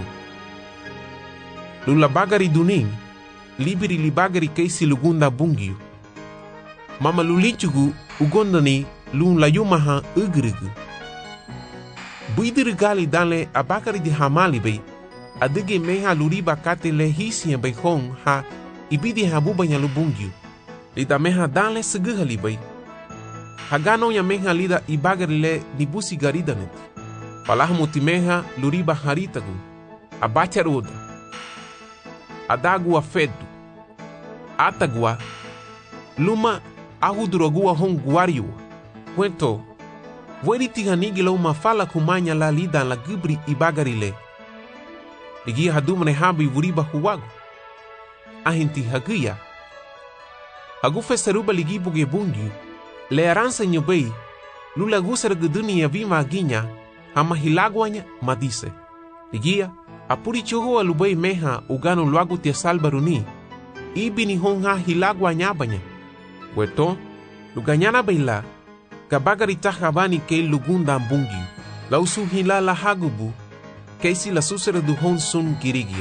lula bagari duning libiri libagari keisi lugunda bungiu. Mama lulichugu ugondani lun layumaha ugrigu. Buidirigali dale abakari di hamali bay, adige meha luriba kate le hisian bay hong ha ibidi habubanya lubungiu. Lida meha dale seguhali bay. Hagano ya meha lida ibagari le nibusi garidanet. Palahamuti meha luriba haritagu. Abacharuda. Adagua fedu. Atagua. Luma ahudurogua hong guariu. Cuento. Weri tihanigi la uma fala kumanya la lida la gubri ibagarile. Ligi hadumane habi wuriba huwagu. Ahinti haguya. Hagufe saruba ligi buge bungiu. Le aransa nyobei. Lula gusar guduni ya vima aginya. Hama hilagwanya madise. Ligia. Apuri chogo alubei meha ugano luagu tia salbaruni. Ibini honga hilagwa nyabanya. Weto, luganyana beila. Kabagari tahabani kei lugunda mbungi. Lausu hilala hagubu. keisi la susera du hon sun girigia.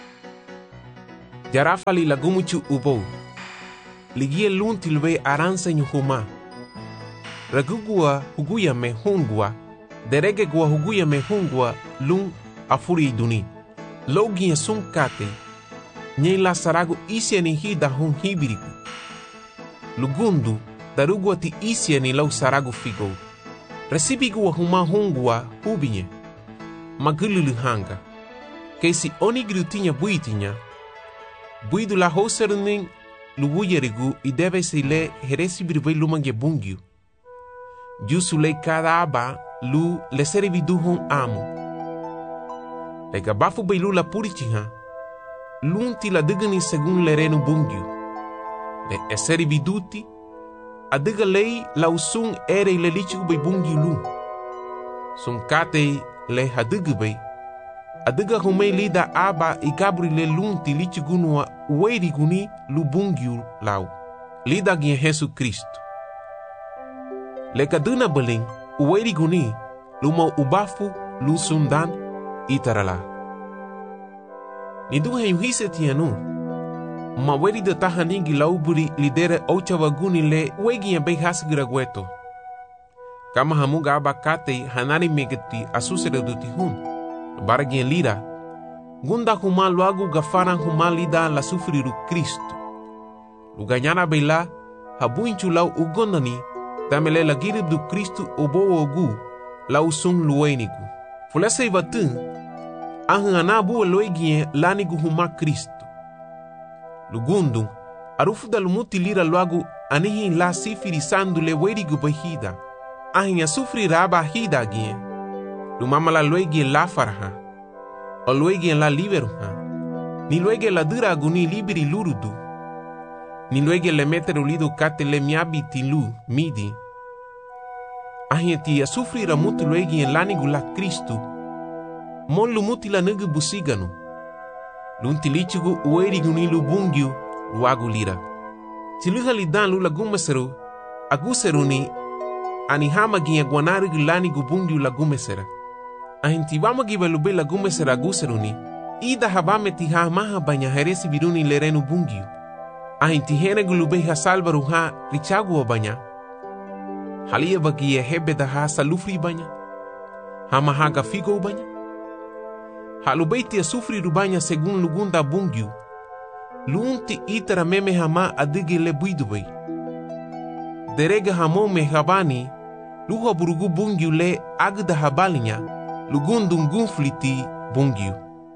Jarafali la gumuchu ubou. Ligie lunti lube aransa nyuhuma. Ragugua huguya me hungua. Derege gua huguya me hungua lun afuri duni. Logia sun kate. Nye la saragu isia ni hida hon hibiriku. Lugundu darugua ti isia ni lau saragu figo. Resibigua huma hungua hubinye. Magululu hanga. Keisi onigru tinha buitinya. Buidu la hoserning lubuyerigu e deve se le heresibirvei lumange bungiu. Jusu le cada aba lu le serividu hon amo. Le gabafu beilu la purichiha. Lunti la digani segun le renu bungiu. Le eserividuti adiga lei la usung ere le lichigu bei bungiu lu. Sun kate le hadigu bei. Adiga humei lida aba i gabri le lunti lichigunua ueri guni lubungiu lau. Lida gien Jesu Cristo. Le kaduna beling ueri guni luma ubafu lu sundan itarala. Nidu hise tianu. Ma weri de tahaningi lauburi lidere ochawa guni le uegi bei hasigira gueto. Kama hamuga aba kate hanari megeti asusere duti hun. Baragien lida, gunda huma luagu gafaran huma lida la sufriru Cristo. Luganyana beila, habuinchu lau ugondani, tamele la girib du Cristo obo ogu, lau sung luenigu. Fulese ivatun, ahanabu loegien lanigu huma Cristo. Lugundu, arufu da lumuti lira luagu anihi la sifiri sandu le werigu bahida. Ahinya sufri raba hida gien. Lumama la luegi la farha, o luegi la liberha, ni luegi la dura guni liberi lurudu, ni luegi le meteru lidu kate le miabi tilu midi. Ahieti a sufrira mutu luegi en lanigu la Cristo, mon lumuti la nugu busiganu, lunti lichigu ueri guni lubungiu luagu lira. Tiluha lidan lula gumeseru, aguseruni, anihama gia guanarigu lanigu bungiu la gumesera. Ahinti vama giba lube la gumesera aguseruni, ida habame tiha maha banya heresi biruni lerenu bungiu. Ahinti henegu lube ha salvaru ha richagu o banya. Halia bagia hebe da ha salufri banya. Hama haga figo banya. Halubeiti a sufri rubanya segun lugunda bungiu. Lunti itara meme hama adigi le buidubei. Derega hamo me habani, luha burugu bungiu le agda habalinya, lugundum gunfliti bungiu.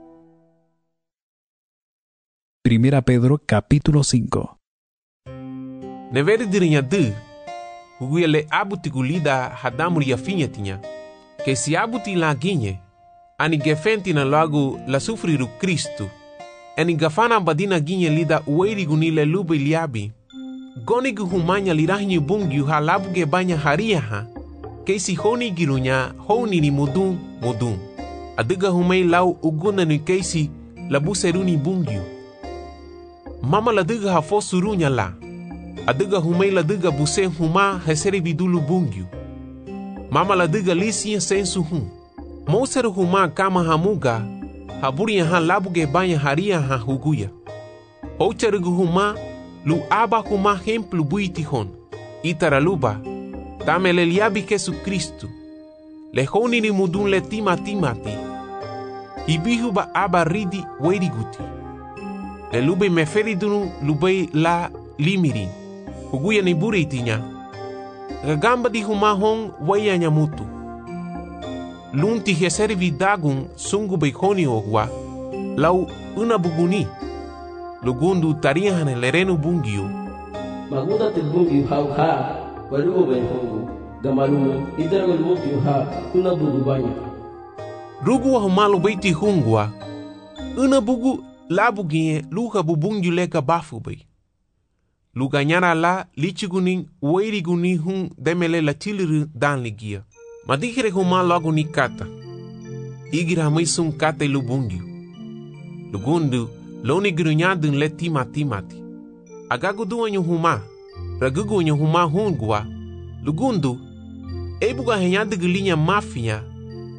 Primera Pedro capítulo 5. Neveri dirinya de, huguia le abuti gulida hadamuri afinha tinha, que se abuti la guinhe, ani gefenti na lagu la sufriru Cristo, ani gafana badina guinhe lida ueri gunile lube liabi, gonigu humanya lirahinyu bungiu halabuge banya haria ha, keisi honi girunya honi ni mudun. Adiga humei lau uguna ni keisi labuseruni bungiu. Mama la diga ha fosurunya la. Adiga humei la diga buse huma heseri vidulu bungiu. Mama la diga lisia sensu hum. Moseru huma kama hamuga haburia ha labuge banya haria ha huguya. Hocherugu huma lu aba huma hemplu buiti hon. Itaraluba tamele liabi Jesu Cristo. Le honi ni mudun le timati. Hibihu ba aba ridi weriguti. Le lube meferi dunu lube la limirin. Huguya ni buri tinya. Gagamba di huma hon waya nyamutu. Lunti heseri vidagun sungu be honi ogwa. Lau una buguni. Lugundu tarihan lerenu bungiu. Maguda te bungiu hau ha. Walugo ben hongo. Gamalumu idarago bungiu ha. Una bugu banya. Rugu wa humalu beiti hungwa. Una bugu labugie luha bubungiu leka bafu bei. Luganyara la lichiguning weiriguni hun demele la tiliru dan ligia. Madikere huma logo ni kata. Igira maisun kata lubungiu. Lugundu loni girunyadun le timati. Agagu duanyu huma. Ragugu nyu huma hungwa. Lugundu ebuga henyadu gulinya mafia.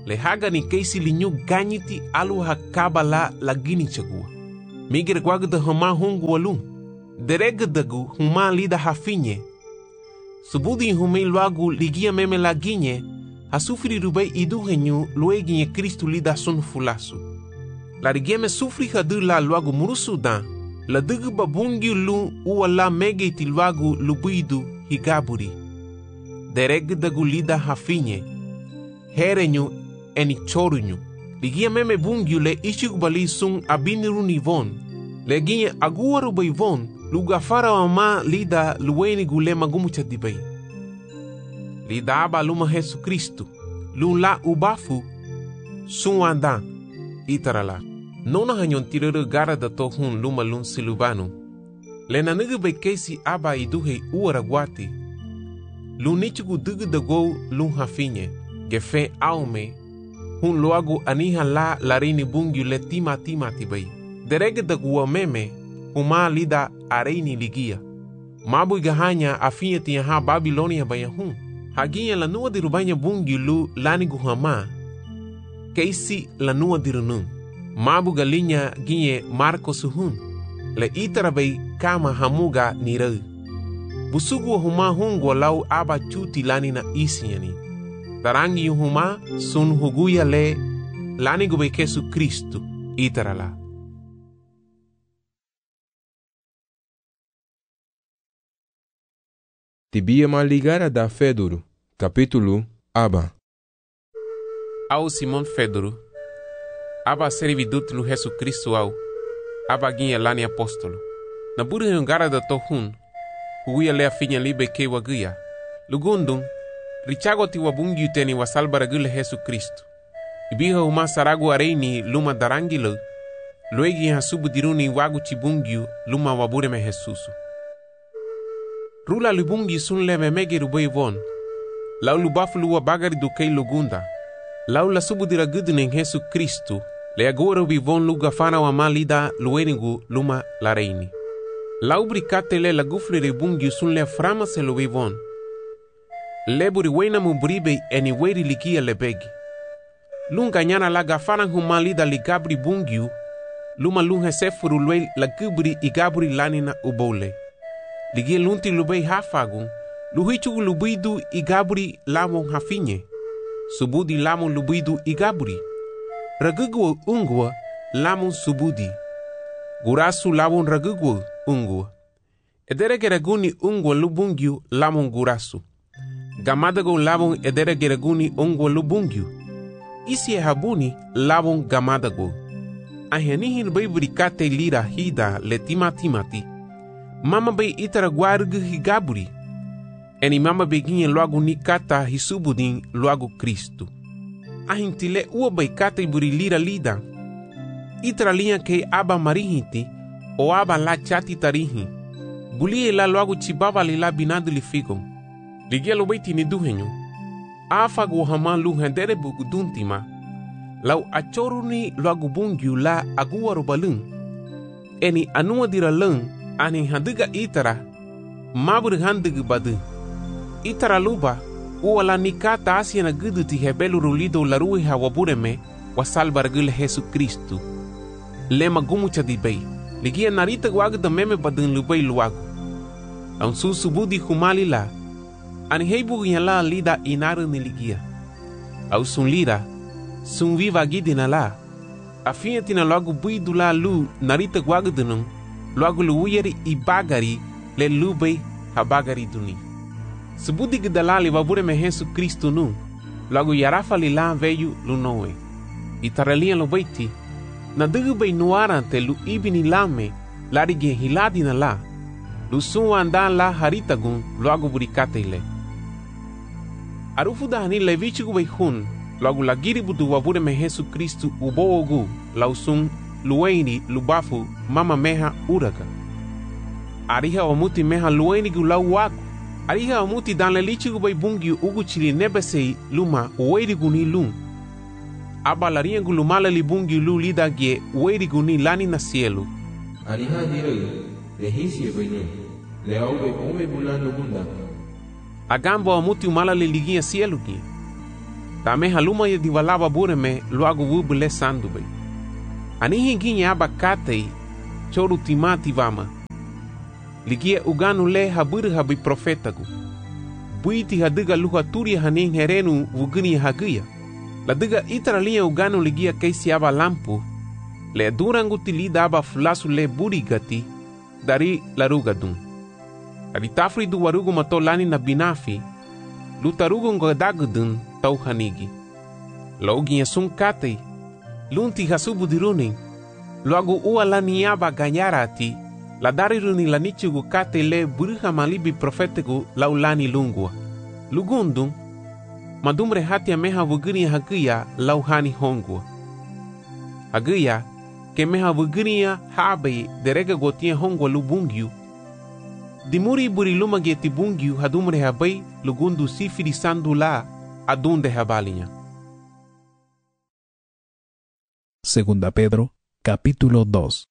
le haga ni keisi linyu ganyiti alu hakaba la gini chagua. Migir gwagda hama hungu walum. Deregdagu huma lida hafinye. Subudi humei luagu ligia meme la ginye, hasufri rubai iduhenyu lueginye Kristu lida sun fulasu. La rigeme sufri hadu la luagu murusu dan, la dugu babungi lu uwa la megeti luagu lubuidu higaburi. Deregdagu lida hafinye, herenyu eni chorunyu. Ligia meme bungi le ishigubali sun abiniru nivon, le ginye aguaru baivon, lugafara wa ma lida luweni gule magumu chadibay. Lida aba luma Yesu Kristu, la ubafu, sunwanda, itarala. Nona hanyon tiruru gara da tohun luma lun silubanu. Le nanugu bay kesi aba iduhe uaraguati. Lunichugu dugu dago lun hafinye, gefe aume, hun loagu aniha la larini bungi le tima tibay. Derege daguwa meme, huma lida areini ligia. Mabu gahanya afinye tiyaha Babilonia bayahun. Haginya lanua dirubanya bungi lu lani guhama. Keisi lanua dirunun. Mabu galinya ginye Marco suhun. Le itarabay kama hamuga nirau. Busugu huma hungo lau aba chuti lani na isinyani. Tarangi huma sun huguya le lani gube Yesu Kristu itarala. Tibia maligara da Fedoro, capítulo Aba. Ao Simon Fedoro, aba servidut lu Yesu Kristu au, aba ginha lani apóstolo. Na buri hungara da tohun, huguia le afinha libe ke wagia. Lugundum, richago ti wabungi uteni wasalbara gule Yesu Kristu. Ibiha uma saragu areini luma darangilo, luegi hasubu diruni wagu chibungiu luma wabure me Jesusu. Rula lubungi sun leve mege rubai von. Lau lubafu luwa bagari dukei lugunda. Lau la subu dira gudunen Yesu Kristu. Le agora ubi von luga fana wa malida luenigu luma la reini. Lau bricate le la gufle ribungi sun le frama se lubi von. Le buri wena mubribe eni weri ligia le begi. Lunga nyana la gafana humalida ligabri bungiu. Luma lunga sefuru luel la gubri igabri lanina ubole. Ligie lunti lubei hafagun, luhichu lubidu igabri lamon hafinye. Subudi lamon lubidu igabri. Ragugwa ungwa lamon subudi. Gurasu lamon ragugwa ungwa. Ederegeraguni ungwa lubungyu lamon gurasu. Gamadago lamon ederegeraguni ungwa lubungyu. Isi habuni lamon gamadago. Ahenihin beibrikate lira hida le timati. Mama bay itara guargu higaburi. Eni mama beginha logo ni kata hisubudin logo Cristo. Ahintile ua bay kata iburi lira lida. Itara linha ke aba marihiti o aba la chati tarihi. Bulie la logo chibaba li la binadu li figon. Ligia lo baiti ni duhenyo. Afago hama lu hendere buguduntima. Lau achoruni logo bungiu la agua robalun. Eni anua dira lung. Ani handuga itara, mabur handuga badu. Itara luba, uala nikata asia na gudu ti hebelu rulido la rui hawabureme, wasalbar gule Yesu Kristu. Lema gumu chadibay, ligia narita guagda meme badun lubay luagu. Ang susubudi humali la, ani heibu la lida inaru ni ligia. Au sun lira, sun viva gidina la. Afinha tina logo buidu la lu narita guagda nung, logo luuyeri i bagari le lubei ha bagari duni. Subudi gdalali wabure me Yesu Kristu nu, logo yarafa li la veyu lunoe. Itaralia lo baiti, na dugubei nuarante lu ibini lame, larige hiladi na la, lu suandan la haritagun logo burikate ile. Arufu dahani levichigu bei hun, logo lagiri budu wabure me Yesu Kristu uboogu, lausun lueni lubafu mama meha uraga. Ariha omuti meha lueni gulau wagu. Ariha omuti dan le lichigu bay bungi ugu chili nebesei luma uweri guni lum. Aba laria gulumala li bungi lu lida gie uweri guni lani na cielo. Ariha direi, le hisi baynu, le aube ome bulano bunda. Agambo omuti umala li ligia cielo gie. Tame haluma ya diwalaba bureme luagu wubule sandu bay. Anihi ginye aba katei choru timati vama. Ligia uganu le habur habi profetagu. Buiti hadiga luha turi haning herenu wugini hagia. Ladiga itara linha uganu ligia keisi aba lampu. Le durangu tilida aba fulasu le burigati dari larugadun. Ari tafri du warugu matolani na binafi. Lutarugu ngodagudun tau hanigi. Lauginha sun katei. Lunti hasubu diruning. Luagu ua lani aba ganyarati. La dari runi lanichugu kate le buruha malibi profetegu laulani lungua. Lugundung, madumre hatia meha wugini hagia lauhani hongua. Hagia, ke meha wuginia habe derega gotia hongua lubungiu. Dimuri buri luma geti bungiu hadumre habai lugundu sifiri sandula adunde habalinya. Segunda Pedro, capítulo 2.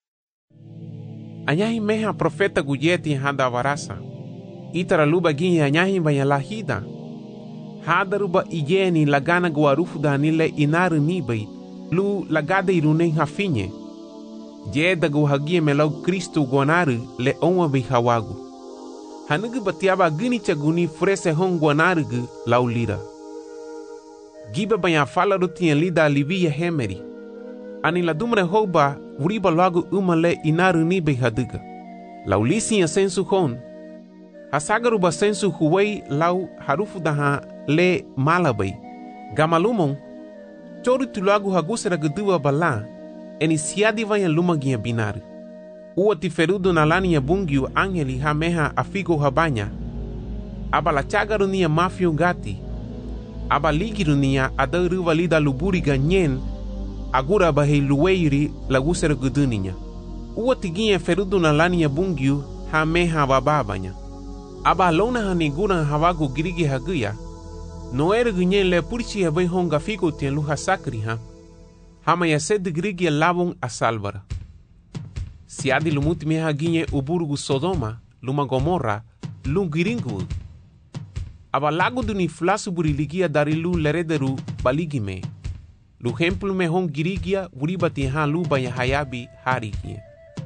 Anyahi meha profeta guyeti handa varasa. Itara luba ginhi anyahi banyalahida. Hadaruba ijeni lagana guarufu danile inaru nibai. Lu lagada irunen hafinye. Jeda guhagie melau Kristo guanaru le onwa bihawagu. Hanugu batiaba gini chaguni frese hong guanaru gu laulira. Giba banyafala rutien lida livia hemeri. Ani la dumre hoba uriba lagu umale inaru nibe haduga. Laulisi ya sensu hon. Hasagaruba sensu huwei lau harufu daha le malabay. Gamalumon. Choru tulagu hagusera gudua bala. Eni siadi vayan lumagia binaru. Ua tiferudu nalani ya bungiu angeli hameha afigo habanya. Aba la chagaru niya mafio gati. Aba ligiru niya adaru valida luburi ganyen. Agura bahei luweiri lagusera guduninya. Ua tiginha ferudu na lani ya bungiu ha meha bababanya. Aba lona hanigura hawagu girigi haguya. Noere gunyen le purchi habai honga figo tien luha sakri ha. Hama ya sed girigi ya labung a salvara. Siadi lumuti meha ginye uburugu Sodoma, luma Gomorra, lungiringu. Aba lagu duni flasu buriligia dari lu lerederu baligime. Lu hemplu me hong girigia uribati han luba ya hayabi harigie.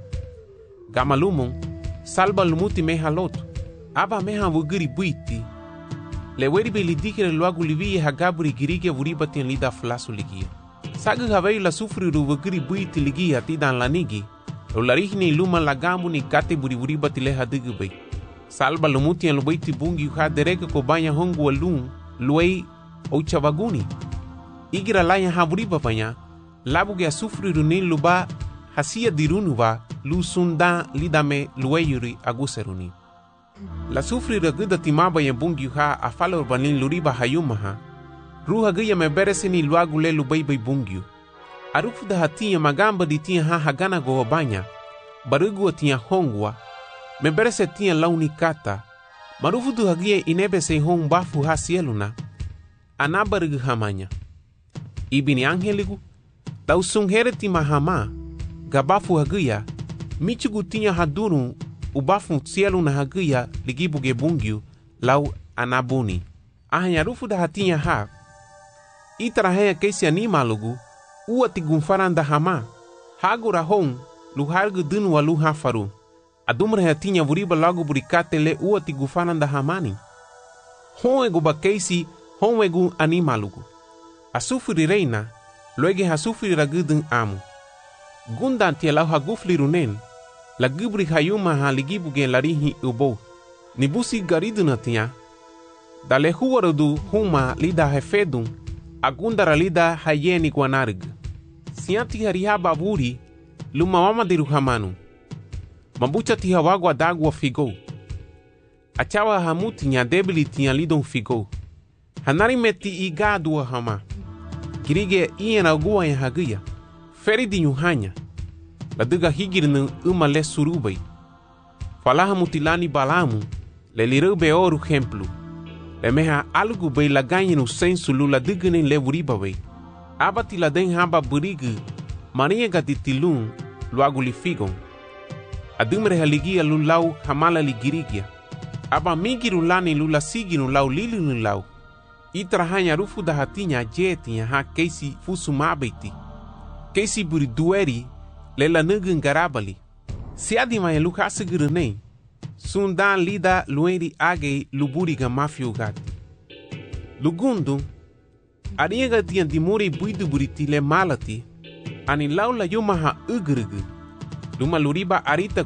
Gamalumon, salba lumuti meha lotu. Aba meha wugiri buiti. Le weribe lidikere luagu livi hagaburi girigia uribati en lida flasu ligia. Sagu havei la sufriru wugiri buiti ligia tidan lanigi. Ularihni luma lagamu ni kate buri uribati le hadigubei. Salba lumuti en lubaiti bungi ha dereka kobanya hongu alun luei ouchavaguni. Igira laya haburiba panya, labuge asufri runin luba hasia dirunuva lu sunda lidame lueyuri aguseruni. La sufri raguda timaba ya bungi ha afala urbanin luriba hayumaha. Ruha gaya me bereseni luagu le lubeibai bungiu. Arufu da hatia magamba di tia ha hagana goobanya. Barugua tia hongwa. Me berese tia launi kata. Marufu du hagia inebe se hong bafu ha sieluna. Anabarugu hamanya. Ibini angeligu, tau sunghereti mahama, gabafu hagia, michugu tinha haduru, ubafu cielo na hagia, ligibuge bungiu, lau anabuni. Ahanyarufu da hatinha ha, itarahaya keisi animalugu, uati gunfaranda hama, hagura hon, luhargu dunu walu hafaru. Adumre hatinha vuriba lagu burikate le uati gunfaranda hamani. Hon egu bakeisi, hon egu animalugu. Asufuri reina, luege hasufuri ragudun amu. Gundan tia lau hagufli runen, la gubri hayuma ha ligibugen larihi ubo. Nibusi gariduna tia, dale huwarudu huma lida hefedun, agundara lida hayeni guanarig. Sianti harihaba buri, luma mama diru hamanu. Mambucha tia wagwa dagwa figo. Achawa hamuti nya debili tia lidon figo. Hanari meti igadua hama. Kirige iena agua ya hagia. Feri di nyuhanya. Laduga higirnu le surubai. Falaha mutilani balamu. Le lirube oru hemplu. Le meha algu bei laganyi no sensu lula digene le wuriba bei. Abati la den hamba burigu. Maria gatitilun luagu lifigon. Adumre haligia lulau hamala ligirigia. Aba migiru lani lula siginu lau lilinu lau. Itrahanya rufu da hatinya jetinya ha keisi fusumabiti. Keisi buri dueri lela nugun garabali. Si adima ya luka sigurunei. Sundan lida lueri age luburiga mafiugati. Lugundu, ariega tian dimuri buidu buriti le malati. Ani laula yumaha ugrugu. Luma luriba arita.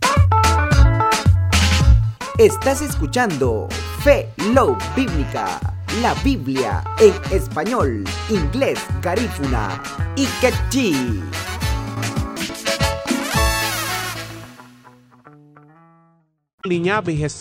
Estás escuchando Fe Love Bíblica, la Biblia en español, inglés, garífuna y quechí. Liñabe